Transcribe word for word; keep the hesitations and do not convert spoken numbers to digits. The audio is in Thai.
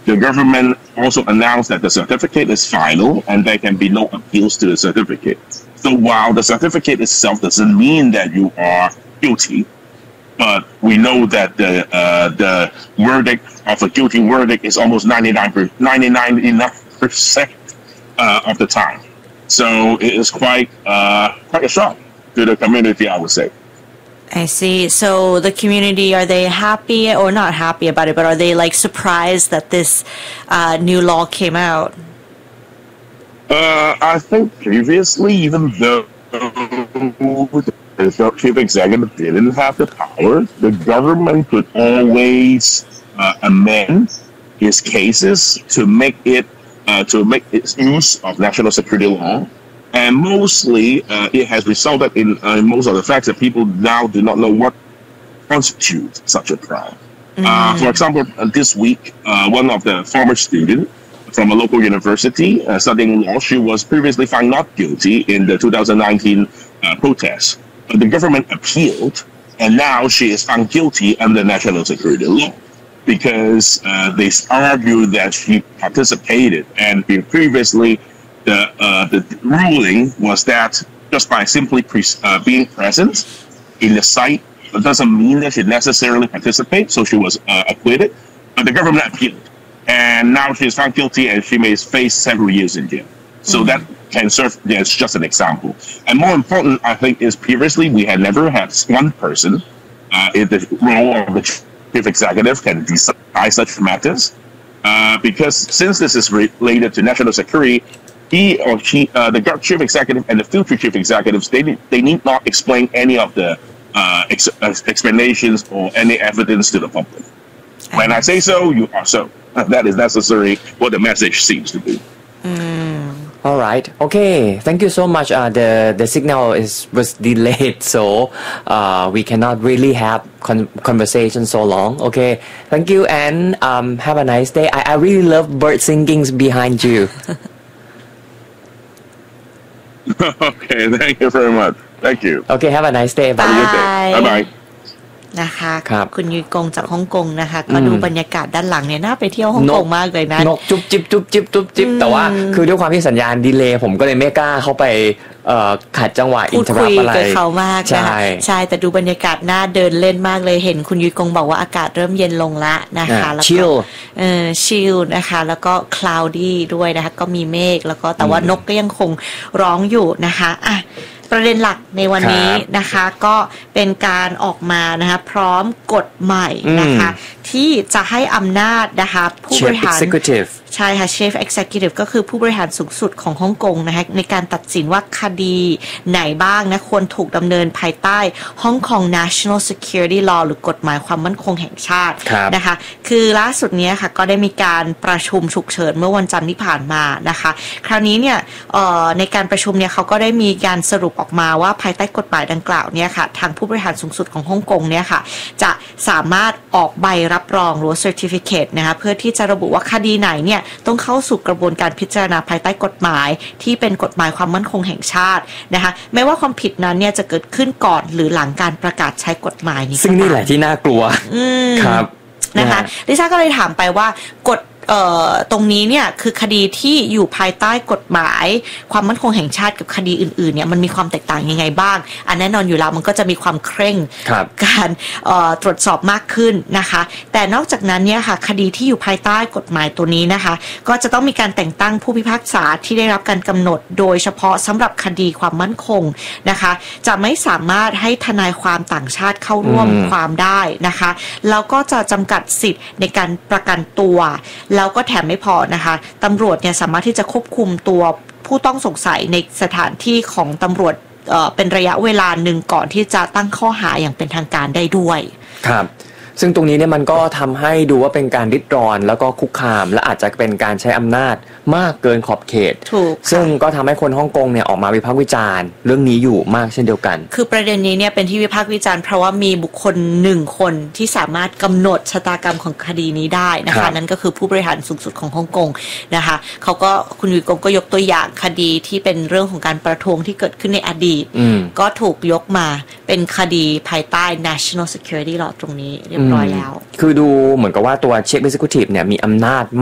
the government also announced that the certificate is final and there can be no appeals to the certificate. So while the certificate itself doesn't mean that you are guilty, but we know that the uh, the verdict of a guilty verdict is almost ninety-nine percent uh, of the time. So it is quite uh, quite a shock to the community, I would say. I see. So the community, are they happy or not happy about it, but are they like surprised that this uh, new law came out? Uh, I think previously, even though the chief executive didn't have the power, the government could always uh, amend his cases to make it uh, to make its use of national security law. And mostly, uh, it has resulted in uh, most of the facts that people now do not know what constitutes such a crime. Mm. Uh, for example, uh, this week, uh, one of the former students from a local university uh, studying law, she was previously found not guilty in the two thousand nineteen uh, protests. But the government appealed, and now she is found guilty under national security law because uh, they argue that she participated, and previously the uh, the ruling was that just by simply pre- uh, being present in the site, it doesn't mean that she necessarily participates. So she was uh, acquitted, but the government appealed, and now she is found guilty, and she may face several years in jail. So mm-hmm. that can serve as just an example. And more important, I think, is previously we had never had one person uh, in the role of the chief executive can decide such matters, uh, because since this is related to national security, he or she, uh, the chief executive and the future chief executives, they need, they need not explain any of the uh, ex- explanations or any evidence to the public. When I say so, you are so. That is necessary what the message seems to be. Mm. All right. Okay. Thank you so much. Uh, the the signal is was delayed, so uh, we cannot really have con- conversation so long. Okay. Thank you, and um, have a nice day. I, I really love bird singings behind you. Okay, thank you very much. Thank you. Okay, have a nice day. Bye. Have a good day. Bye bye. นะคะคุณยุ้ยกงจากฮ่องกงนะคะก็ดูบรรยากาศด้านหลังเนี่ยน่าไปเที่ยวฮ่องกงมากเลยนะนกจุ๊บจิ๊บจุ๊บจิ๊บจุ๊บจิ๊บแต่ว่าคือด้วยความที่สัญญาณดีเลย์ผมก็เลยไม่กล้าเข้าไปขัดจังหวะอินทรัพอะไรพูดคุยกับเขามากนะคะใช่แต่ดูบรรยากาศน่าเดินเล่นมากเลยเห็นคุณยุ้ยกงบอกว่าอากาศเริ่มเย็นลงละนะคะแล้วก็เออชิลนะคะแล้วก็ cloudy ด้วยนะคะก็มีเมฆแล้วก็แต่ว่านกก็ยังคงร้องอยู่นะคะอ่ะประเด็นหลักในวันนี้นะคะก็เป็นการออกมานะคะพร้อมกฎใหม่นะคะที่จะให้อำนาจนะคะผู้บริหารใช่ค่ะ Chief Executive ก็คือผู้บริหารสูงสุดของฮ่องกงนะคะในการตัดสินว่าคดีไหนบ้างนะควรถูกดำเนินภายใต้ Hong Kong National Security Law หรือกฎหมายความมั่นคงแห่งชาตินะคะคือล่าสุดนี้ค่ะก็ได้มีการประชุมฉุกเฉินเมื่อวันจันทร์ที่ผ่านมานะคะคราวนี้เนี่ยในการประชุมเนี่ยเขาก็ได้มีการสรุปออกมาว่าภายใต้กฎหมายดังกล่าวเนี่ยค่ะทางผู้บริหารสูงสุดของฮ่องกงเนี่ยค่ะจะสามารถออกใบรับรองหรือ certificate นะคะเพื่อที่จะระบุว่าคดีไหนเนี่ยต้องเข้าสู่กระบวนการพิจารณาภายใต้กฎหมายที่เป็นกฎหมายความมั่นคงแห่งชาตินะคะไม่ว่าความผิดนั้นเนี่ยจะเกิดขึ้นก่อนหรือหลังการประกาศใช้กฎหมายนี้ซึ่งนี่แหละที่น่ากลัวครับนะคะดิฉันก็เลยถามไปว่ากฎตรงนี้เนี่ยคือคดีที่อยู่ภายใต้กฎหมายความมั่นคงแห่งชาติกับคดีอื่นๆเนี่ยมันมีความแตกต่างยังไงบ้างอันแน่นอนอยู่แล้วมันก็จะมีความเคร่งการตรวจสอบมากขึ้นนะคะแต่นอกจากนั้นเนี่ยค่ะคดีที่อยู่ภายใต้กฎหมายตัวนี้นะคะก็จะต้องมีการแต่งตั้งผู้พิพากษาที่ได้รับการกำหนดโดยเฉพาะสำหรับคดีความมั่นคงนะคะจะไม่สามารถให้ทนายความต่างชาติเข้าร่วมความได้นะคะแล้วก็จะจำกัดสิทธิ์ในการประกันตัวแล้วก็แถมไม่พอนะคะตำรวจเนี่ยสามารถที่จะควบคุมตัวผู้ต้องสงสัยในสถานที่ของตำรวจ เอ่อ เป็นระยะเวลาหนึ่งก่อนที่จะตั้งข้อหาอย่างเป็นทางการได้ด้วยครับซึ่งตรงนี้เนี่ยมันก็ทำให้ดูว่าเป็นการริดรอนแล้วก็คุกคามและอาจจะเป็นการใช้อำนาจมากเกินขอบเขตซึ่งก็ทำให้คนฮ่องกงเนี่ยออกมาวิพากษ์วิจารณ์เรื่องนี้อยู่มากเช่นเดียวกันคือประเด็นนี้เนี่ยเป็นที่วิพากษ์วิจารณ์เพราะว่ามีบุคคลหนึ่งคนที่สามารถกำหนดชะตากรรมของคดีนี้ได้นะคะนั่นก็คือผู้บริหารสูงสุดของฮ่องกงนะคะเขาก็คุณยุ้ยกงก็ยกตัวอย่างคดีที่เป็นเรื่องของการประท้วงที่เกิดขึ้นในอดีตก็ถูกยกมาเป็นคดีภายใต้ National Security Law ตรงนี้เรียบร้อยแล้วคือดูเหมือนกับว่าตัว Chief Executive เนี่ยมีอำนาจ